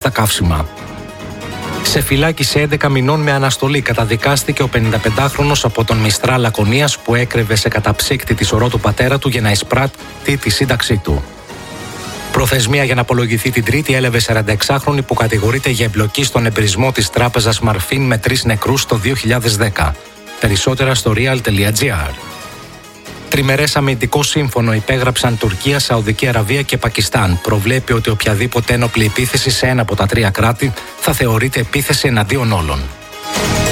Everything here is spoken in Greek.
στα καύσιμα. Σε φυλάκιση 11 μηνών με αναστολή καταδικάστηκε ο 55χρονος από τον Μιστρά Λακωνίας που έκρεβε σε καταψύκτη τη σωρό του πατέρα του για να εισπράττει τη σύνταξή του. Προθεσμία για να απολογηθεί την Τρίτη έλαβε 46χρονη που κατηγορείται για εμπλοκή στον εμπρισμό της τράπεζας Μαρφίν με 3 νεκρούς το 2010. Περισσότερα στο real.gr. Τριμερές αμυντικό σύμφωνο υπέγραψαν Τουρκία, Σαουδική Αραβία και Πακιστάν. Προβλέπει ότι οποιαδήποτε ένοπλη επίθεση σε ένα από τα 3 κράτη θα θεωρείται επίθεση εναντίον όλων.